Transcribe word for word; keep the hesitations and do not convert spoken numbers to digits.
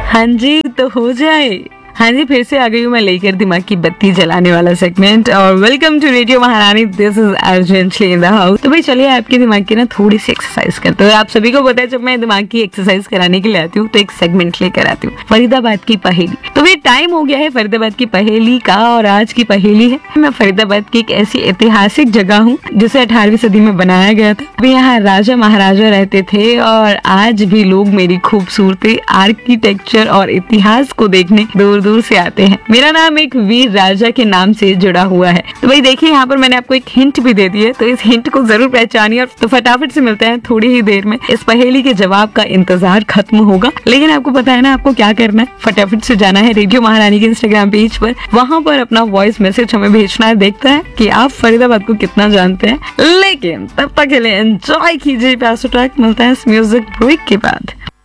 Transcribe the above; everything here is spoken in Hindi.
हाँ जी, तो हो जाए। हाँ जी, फिर से आ गई हूँ मैं लेकर दिमाग की बत्ती जलाने वाला सेगमेंट। और वेलकम टू रेडियो महारानी, this is urgently in the house. तो भाई चलिए आपके दिमाग की ना थोड़ी सी एक्सरसाइज करते हैं। आप सभी को पता है, जब मैं दिमाग की एक्सरसाइज कराने के लिए आती हूँ तो एक सेगमेंट लेकर आती हूँ, फरीदाबाद की पहेली। तो भाई टाइम हो गया है फरीदाबाद की पहेली का, और आज की पहेली है, मैं फरीदाबाद की एक ऐसी ऐतिहासिक जगह हूँ जिसे अठारहवीं सदी में बनाया गया था। अभी यहाँ राजा महाराजा रहते थे और आज भी लोग मेरी खूबसूरती, आर्किटेक्चर और इतिहास को देखने दूर दूर से आते हैं। मेरा नाम एक वीर राजा के नाम से जुड़ा हुआ है। तो भाई देखिए, यहाँ पर मैंने आपको एक हिंट भी दे दी है, तो इस हिंट को जरूर पहचानिए। और तो फटाफट से मिलते हैं थोड़ी ही देर में। इस पहेली के जवाब का इंतजार खत्म होगा, लेकिन आपको पता है ना आपको क्या करना है। फटाफट से जाना है रेडियो महारानी के इंस्टाग्राम पेज पर, वहां पर अपना वॉइस मैसेज हमें भेजना है। देखता है कि आप फरीदाबाद को कितना जानते हैं। लेकिन तब तक के लिए एंजॉय कीजिए प्यासो ट्रैक। मिलता है इस म्यूजिक ब्रेक के बाद।